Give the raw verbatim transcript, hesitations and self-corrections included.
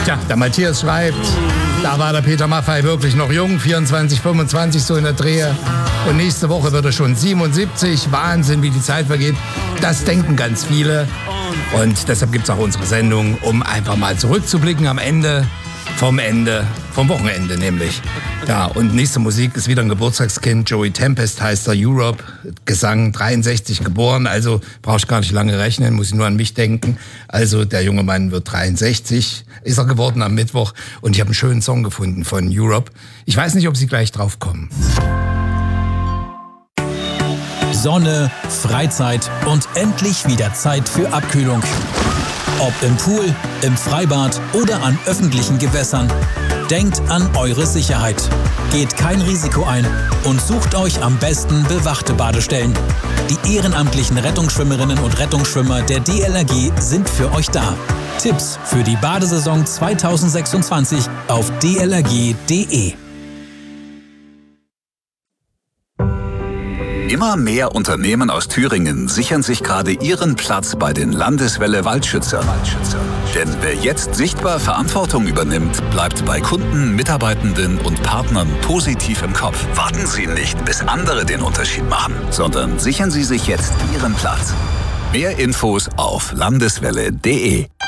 Tja, der Matthias schreibt, da war der Peter Maffay wirklich noch jung, vierundzwanzig, fünfundzwanzig so in der Drehe. Und nächste Woche wird er schon siebenundsiebzig. Wahnsinn, wie die Zeit vergeht. Das denken ganz viele. Und deshalb gibt es auch unsere Sendung, um einfach mal zurückzublicken am Ende, vom Ende, vom Wochenende nämlich. Ja, und nächste Musik ist wieder ein Geburtstagskind. Joey Tempest heißt er, Europe, Gesang, dreiundsechzig geboren. Also brauche ich gar nicht lange rechnen, muss ich nur an mich denken. Also der junge Mann wird dreiundsechzig, ist er geworden am Mittwoch. Und ich habe einen schönen Song gefunden von Europe. Ich weiß nicht, ob Sie gleich drauf kommen. Sonne, Freizeit und endlich wieder Zeit für Abkühlung. Ob im Pool, im Freibad oder an öffentlichen Gewässern. Denkt an eure Sicherheit. Geht kein Risiko ein und sucht euch am besten bewachte Badestellen. Die ehrenamtlichen Rettungsschwimmerinnen und Rettungsschwimmer der D L R G sind für euch da. Tipps für die Badesaison zweitausendsechsundzwanzig auf d l r g punkt d e. Immer mehr Unternehmen aus Thüringen sichern sich gerade ihren Platz bei den Landeswelle Waldschützern. Denn wer jetzt sichtbar Verantwortung übernimmt, bleibt bei Kunden, Mitarbeitenden und Partnern positiv im Kopf. Warten Sie nicht, bis andere den Unterschied machen, sondern sichern Sie sich jetzt Ihren Platz. Mehr Infos auf landeswelle punkt d e.